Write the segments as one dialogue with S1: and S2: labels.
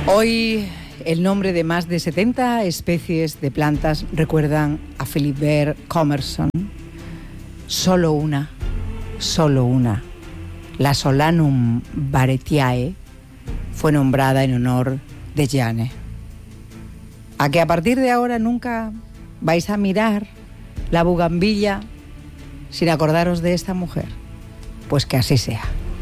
S1: Hoy el nombre de más de 70 especies de plantas recuerdan a Philibert Commerson. Solo una, la Solanum barretiae, fue nombrada en honor de Jeanne. ¿A que a partir de ahora nunca vais a mirar la bugambilla sin acordaros de esta mujer? Pues que así sea.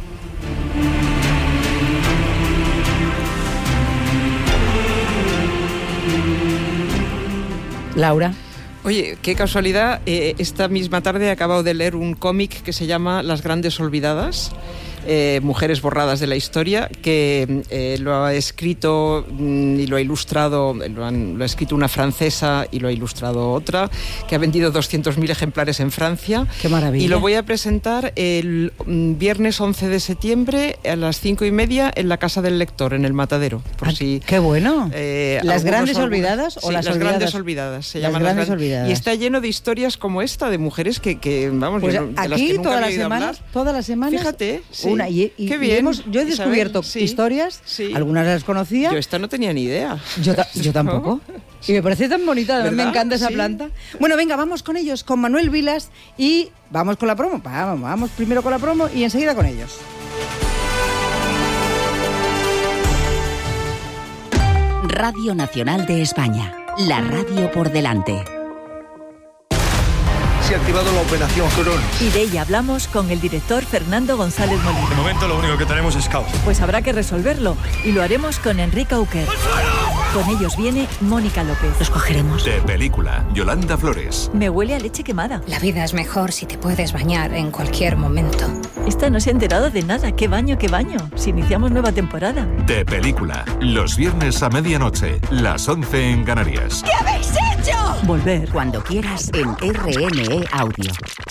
S1: Laura.
S2: Oye, qué casualidad, esta misma tarde he acabado de leer un cómic que se llama Las Grandes Olvidadas, Mujeres borradas de la historia, que lo ha escrito y lo ha ilustrado, lo ha escrito una francesa y lo ha ilustrado otra, que ha vendido 200.000 ejemplares en Francia.
S1: ¡Qué maravilla!
S2: Y lo voy a presentar el viernes 11 de septiembre a las 5:30 en la Casa del Lector, en el Matadero.
S1: ¡Qué bueno! ¿Las Grandes Olvidadas o las Olvidadas?
S2: Las Grandes Olvidadas, se llaman
S1: las Grandes Olvidadas.
S2: Y está lleno de historias como esta, de mujeres que vamos,
S1: pues
S2: de las
S1: aquí
S2: que nunca había oído hablar.
S1: Todas las semanas.
S2: Fíjate, sí.
S1: Una, y
S2: qué bien.
S1: Yo he descubierto historias, algunas las conocía.
S2: Yo esta no tenía ni idea.
S1: Yo tampoco. Y me parece tan bonita, además me encanta esa planta. Bueno, venga, vamos con ellos, con Manuel Vilas, y vamos con la promo. Vamos primero con la promo y enseguida con ellos.
S3: Radio Nacional de España, la radio por delante.
S4: Se ha activado la operación Jurón.
S5: Y de ella hablamos con el director Fernando González Molina.
S6: De momento lo único que tenemos es caos.
S5: Pues habrá que resolverlo, y lo haremos con Enrique Auquer. Con ellos viene Mónica López.
S3: Los cogeremos.
S7: De película, Yolanda Flores.
S5: Me huele a leche quemada.
S8: La vida es mejor si te puedes bañar en cualquier momento.
S5: Esta no se ha enterado de nada. ¿Qué baño, qué baño? Si iniciamos nueva temporada.
S7: De película, los viernes a medianoche, las 11 en Canarias.
S3: ¿Qué habéis hecho?
S5: Volver.
S3: Cuando quieras en RNE Audio.